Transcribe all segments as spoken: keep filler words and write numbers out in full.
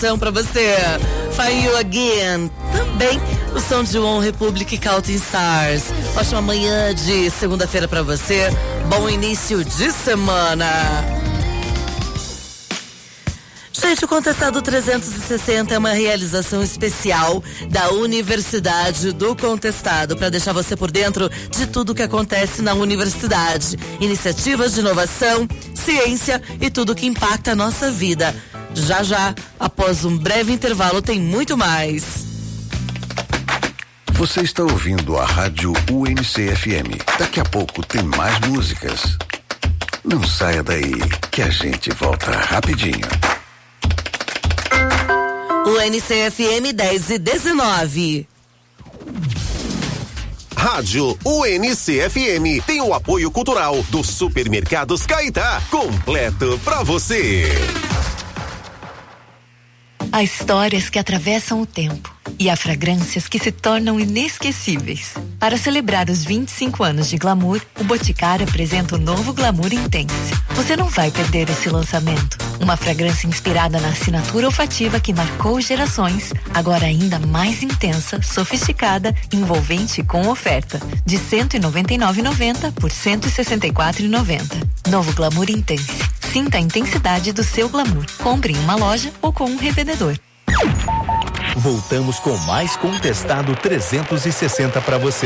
Então, pra você, Find You Again, também o som de One Republic e Counting Stars. Ótima manhã de segunda-feira pra você, bom início de semana. Gente, o Contestado trezentos e sessenta é uma realização especial da Universidade do Contestado, para deixar você por dentro de tudo que acontece na universidade, iniciativas de inovação, ciência e tudo que impacta a nossa vida. Já já, após um breve intervalo, tem muito mais. Você está ouvindo a Rádio U N C F M. Daqui a pouco tem mais músicas. Não saia daí, que a gente volta rapidinho. U N C F M dez e dezenove. Rádio U N C F M tem o apoio cultural dos Supermercados Caetá, completo pra você. Há histórias que atravessam o tempo e há fragrâncias que se tornam inesquecíveis. Para celebrar os vinte e cinco anos de Glamour, o Boticário apresenta o novo Glamour Intense. Você não vai perder esse lançamento. Uma fragrância inspirada na assinatura olfativa que marcou gerações, agora ainda mais intensa, sofisticada, envolvente e com oferta. De cento e noventa e nove reais e noventa centavos por cento e sessenta e quatro reais e noventa centavos. Novo Glamour Intense. Sinta a intensidade do seu glamour. Compre em uma loja ou com um revendedor. Voltamos com mais Contestado trezentos e sessenta para você.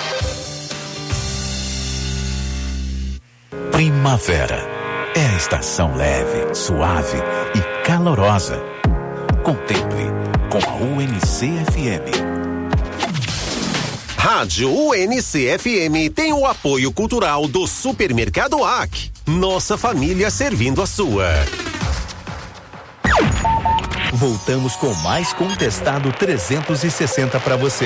Primavera é a estação leve, suave e calorosa. Contemple com a U N C F M. Rádio U N C F M tem o apoio cultural do Supermercado A C. Nossa família servindo a sua. Voltamos com mais Contestado trezentos e sessenta para você.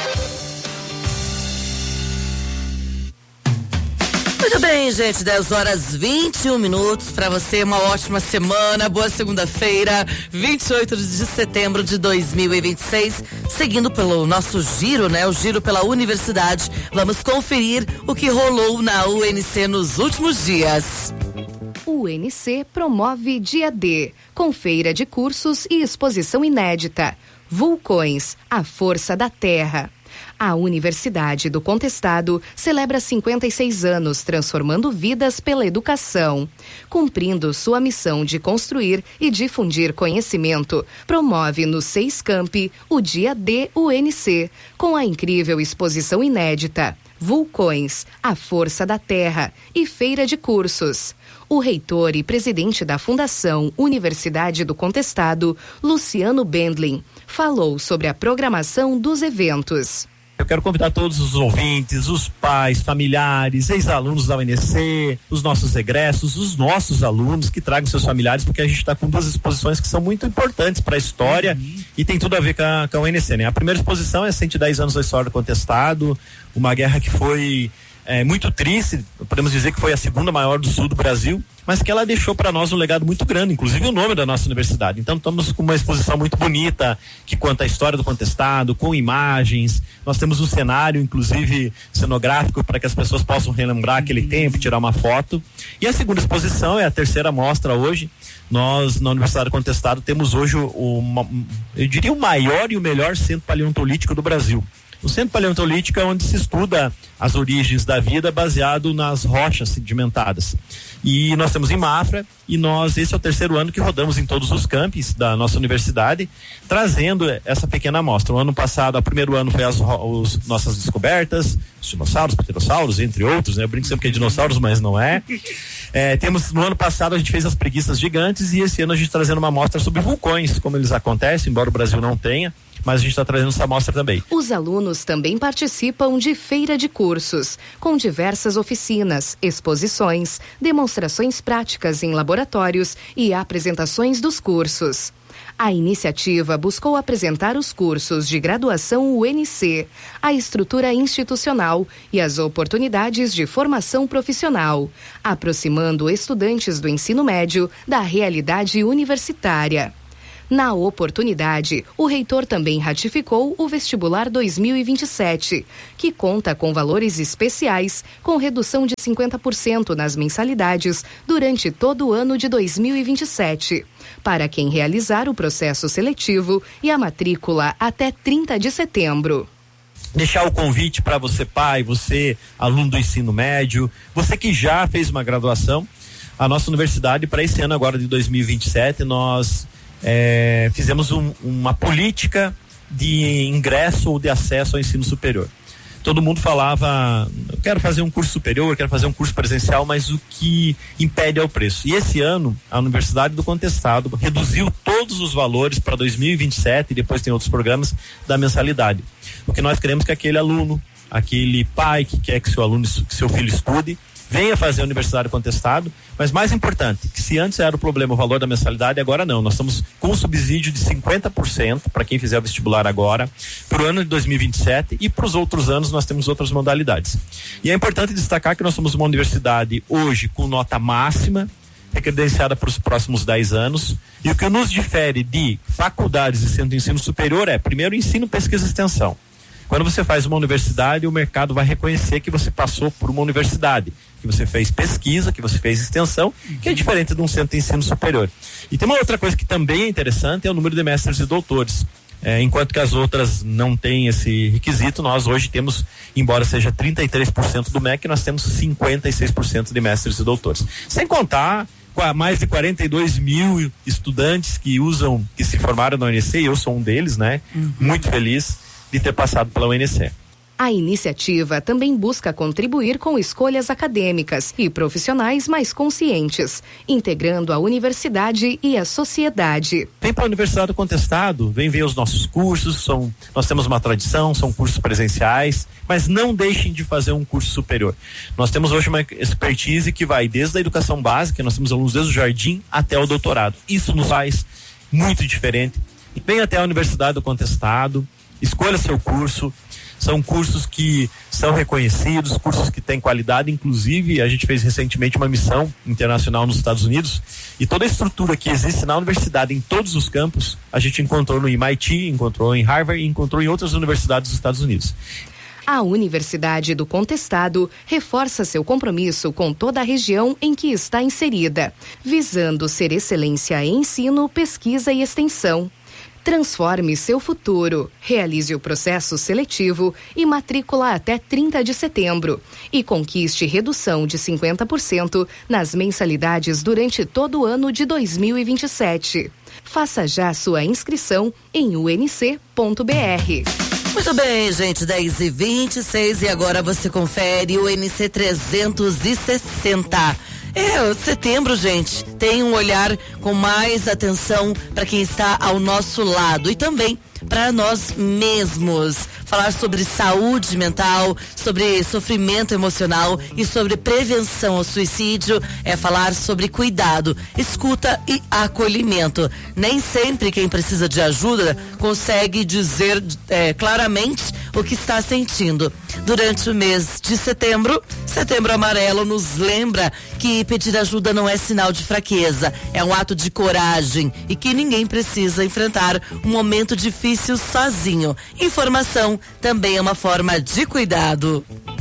Muito bem, gente, dez horas e vinte e um minutos para você, uma ótima semana, boa segunda-feira, vinte e oito de setembro de dois mil e vinte e seis, seguindo pelo nosso giro, né, o giro pela universidade, vamos conferir o que rolou na U N C nos últimos dias. U N C promove Dia D, com feira de cursos e exposição inédita. Vulcões, a força da terra. A Universidade do Contestado celebra cinquenta e seis anos transformando vidas pela educação. Cumprindo sua missão de construir e difundir conhecimento, promove nos seis campi o Dia D U N C, com a incrível exposição inédita Vulcões, a força da terra e feira de cursos. O reitor e presidente da Fundação Universidade do Contestado, Luciano Bendlin, falou sobre a programação dos eventos. Eu quero convidar todos os ouvintes, os pais, familiares, ex-alunos da U N C, os nossos egressos, os nossos alunos que tragam seus familiares, porque a gente está com duas exposições que são muito importantes para a história uhum. e tem tudo a ver com a, com a U N C, né? A primeira exposição é cento e dez anos da história do Contestado, uma guerra que foi é, muito triste, podemos dizer que foi a segunda maior do sul do Brasil, mas que ela deixou para nós um legado muito grande, inclusive o nome da nossa universidade. Então estamos com uma exposição muito bonita, que conta a história do Contestado, com imagens, nós temos um cenário, inclusive cenográfico, para que as pessoas possam relembrar aquele tempo, tirar uma foto. E a segunda exposição é a terceira mostra hoje. Nós, na Universidade do Contestado, temos hoje o, o, eu diria, o maior e o melhor centro paleontolítico do Brasil. O centro paleontolítico é onde se estuda as origens da vida baseado nas rochas sedimentadas. E nós temos em Mafra, e nós, esse é o terceiro ano que rodamos em todos os campos da nossa universidade, trazendo essa pequena amostra. O ano passado, o primeiro ano foi as os, nossas descobertas, os dinossauros, pterossauros, entre outros, né? Eu brinco sempre que é dinossauros, mas não é. é. Temos, no ano passado a gente fez as preguiças gigantes, e esse ano a gente está trazendo uma amostra sobre vulcões, como eles acontecem, embora o Brasil não tenha, mas a gente está trazendo essa amostra também. Os alunos também participam de feira de cursos, com diversas oficinas, exposições, demonstrações práticas em laboratórios e apresentações dos cursos. A iniciativa buscou apresentar os cursos de graduação U N C, a estrutura institucional e as oportunidades de formação profissional, aproximando estudantes do ensino médio da realidade universitária. Na oportunidade, o reitor também ratificou o vestibular dois mil e vinte e sete, que conta com valores especiais, com redução de cinquenta por cento nas mensalidades durante todo o ano de dois mil e vinte e sete, para quem realizar o processo seletivo e a matrícula até trinta de setembro. Deixar o convite para você, pai, você, aluno do ensino médio, você que já fez uma graduação. A nossa universidade, para esse ano agora de dois mil e vinte e sete, nós é, fizemos um, uma política de ingresso ou de acesso ao ensino superior. Todo mundo falava, eu quero fazer um curso superior, eu quero fazer um curso presencial, mas o que impede é o preço. E esse ano, a Universidade do Contestado reduziu todos os valores para dois mil e vinte e sete, e depois tem outros programas, da mensalidade. O que nós queremos é que aquele aluno, aquele pai que quer que seu aluno, que seu filho estude, venha fazer a Universidade Contestado, mas mais importante, que se antes era o problema o valor da mensalidade, agora não, nós estamos com um subsídio de cinquenta por cento para quem fizer o vestibular agora, para o ano de dois mil e vinte e sete, e para os outros anos nós temos outras modalidades. E é importante destacar que nós somos uma universidade hoje com nota máxima, é credenciada para os próximos dez anos, e o que nos difere de faculdades e centro de ensino superior é, primeiro, ensino, pesquisa e extensão. Quando você faz uma universidade, o mercado vai reconhecer que você passou por uma universidade, que você fez pesquisa, que você fez extensão, que é diferente de um centro de ensino superior. E tem uma outra coisa que também é interessante, é o número de mestres e doutores. É, enquanto que as outras não têm esse requisito, nós hoje temos, embora seja trinta e três por cento do M E C, nós temos cinquenta e seis por cento de mestres e doutores. Sem contar mais de quarenta e dois mil estudantes que usam, que se formaram na U N C, eu sou um deles, né? Uhum. Muito feliz de ter passado pela U N C. A iniciativa também busca contribuir com escolhas acadêmicas e profissionais mais conscientes, integrando a universidade e a sociedade. Vem para a Universidade do Contestado, vem ver os nossos cursos, são, nós temos uma tradição, são cursos presenciais, mas não deixem de fazer um curso superior. Nós temos hoje uma expertise que vai desde a educação básica, nós temos alunos desde o jardim até o doutorado. Isso nos faz muito diferente. Vem até a Universidade do Contestado, escolha seu curso. São cursos que são reconhecidos, cursos que têm qualidade. Inclusive, a gente fez recentemente uma missão internacional nos Estados Unidos, e toda a estrutura que existe na universidade em todos os campos, a gente encontrou no M I T, encontrou em Harvard e encontrou em outras universidades dos Estados Unidos. A Universidade do Contestado reforça seu compromisso com toda a região em que está inserida, visando ser excelência em ensino, pesquisa e extensão. Transforme seu futuro, realize o processo seletivo e matrícula até trinta de setembro e conquiste redução de cinquenta por cento nas mensalidades durante todo o ano de dois mil e vinte e sete. Faça já sua inscrição em u n c ponto b r. Muito bem, gente, dez e vinte e seis, e agora você confere o U N C trezentos e sessenta. É, o setembro, gente, tem um olhar com mais atenção para quem está ao nosso lado e também para nós mesmos. Falar sobre saúde mental, sobre sofrimento emocional e sobre prevenção ao suicídio é falar sobre cuidado, escuta e acolhimento. Nem sempre quem precisa de ajuda consegue dizer é, claramente o que está sentindo. Durante o mês de setembro, Setembro Amarelo nos lembra que pedir ajuda não é sinal de fraqueza, é um ato de coragem e que ninguém precisa enfrentar um momento difícil sozinho. Informação também é uma forma de cuidado.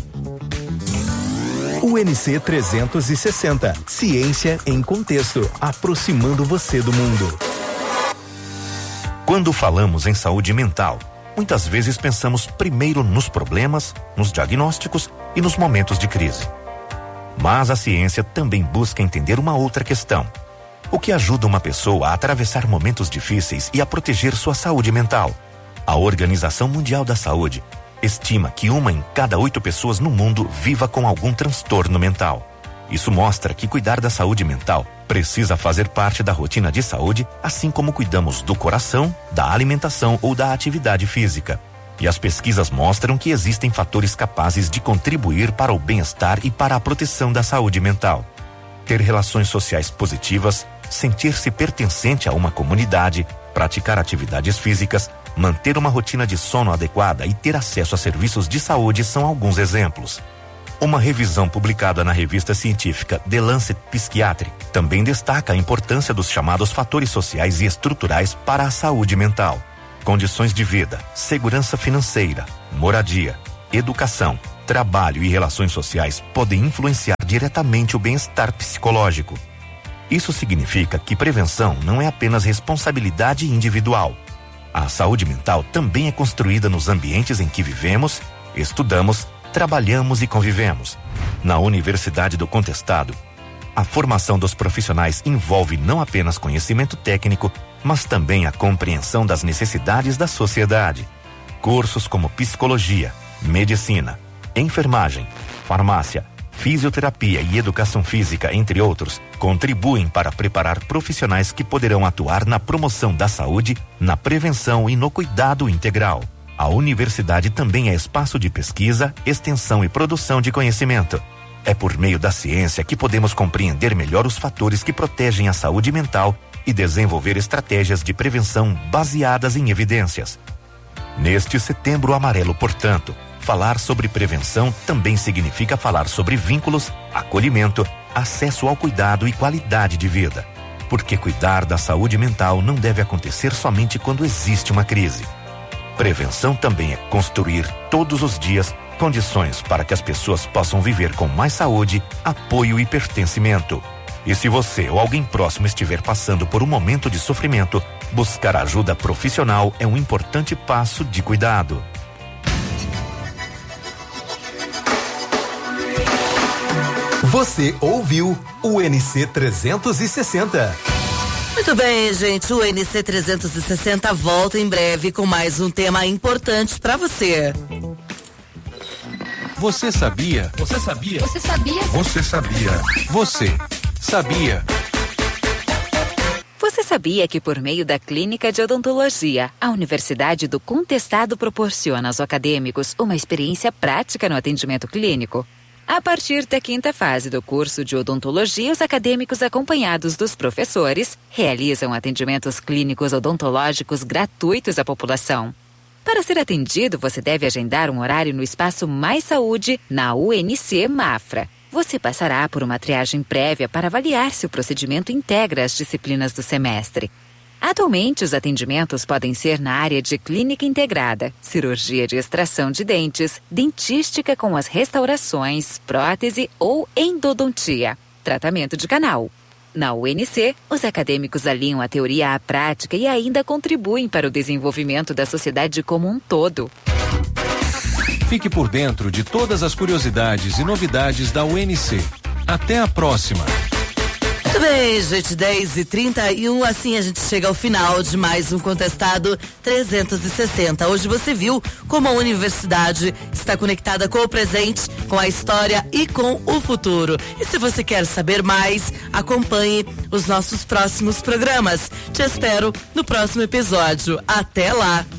U N C trezentos e sessenta. Ciência em contexto, aproximando você do mundo. Quando falamos em saúde mental, muitas vezes pensamos primeiro nos problemas, nos diagnósticos e nos momentos de crise. Mas a ciência também busca entender uma outra questão: o que ajuda uma pessoa a atravessar momentos difíceis e a proteger sua saúde mental. A Organização Mundial da Saúde estima que uma em cada oito pessoas no mundo viva com algum transtorno mental. Isso mostra que cuidar da saúde mental precisa fazer parte da rotina de saúde, assim como cuidamos do coração, da alimentação ou da atividade física. E as pesquisas mostram que existem fatores capazes de contribuir para o bem-estar e para a proteção da saúde mental. Ter relações sociais positivas, sentir-se pertencente a uma comunidade, praticar atividades físicas, manter uma rotina de sono adequada e ter acesso a serviços de saúde são alguns exemplos. Uma revisão publicada na revista científica The Lancet Psychiatry também destaca a importância dos chamados fatores sociais e estruturais para a saúde mental. Condições de vida, segurança financeira, moradia, educação, trabalho e relações sociais podem influenciar diretamente o bem-estar psicológico. Isso significa que prevenção não é apenas responsabilidade individual. A saúde mental também é construída nos ambientes em que vivemos, estudamos, trabalhamos e convivemos. Na Universidade do Contestado, a formação dos profissionais envolve não apenas conhecimento técnico, mas também a compreensão das necessidades da sociedade. Cursos como psicologia, medicina, enfermagem, farmácia, fisioterapia e educação física, entre outros, contribuem para preparar profissionais que poderão atuar na promoção da saúde, na prevenção e no cuidado integral. A universidade também é espaço de pesquisa, extensão e produção de conhecimento. É por meio da ciência que podemos compreender melhor os fatores que protegem a saúde mental e desenvolver estratégias de prevenção baseadas em evidências. Neste Setembro Amarelo, portanto, falar sobre prevenção também significa falar sobre vínculos, acolhimento, acesso ao cuidado e qualidade de vida. Porque cuidar da saúde mental não deve acontecer somente quando existe uma crise. Prevenção também é construir todos os dias condições para que as pessoas possam viver com mais saúde, apoio e pertencimento. E se você ou alguém próximo estiver passando por um momento de sofrimento, buscar ajuda profissional é um importante passo de cuidado. Você ouviu o N C trezentos e sessenta. Muito bem, gente, o N C trezentos e sessenta volta em breve com mais um tema importante para você. Você sabia? Você sabia? Você sabia? Você sabia? Você sabia? Você sabia que por meio da Clínica de Odontologia, a Universidade do Contestado proporciona aos acadêmicos uma experiência prática no atendimento clínico? A partir da quinta fase do curso de odontologia, os acadêmicos acompanhados dos professores realizam atendimentos clínicos odontológicos gratuitos à população. Para ser atendido, você deve agendar um horário no Espaço Mais Saúde, na U N C Mafra. Você passará por uma triagem prévia para avaliar se o procedimento integra as disciplinas do semestre. Atualmente, os atendimentos podem ser na área de clínica integrada, cirurgia de extração de dentes, dentística com as restaurações, prótese ou endodontia, tratamento de canal. Na U N C, os acadêmicos alinham a teoria à prática e ainda contribuem para o desenvolvimento da sociedade como um todo. Fique por dentro de todas as curiosidades e novidades da U N C. Até a próxima! Muito bem, gente, dez e trinta e um, assim a gente chega ao final de mais um Contestado trezentos e sessenta. Hoje você viu como a universidade está conectada com o presente, com a história e com o futuro. E se você quer saber mais, acompanhe os nossos próximos programas. Te espero no próximo episódio. Até lá!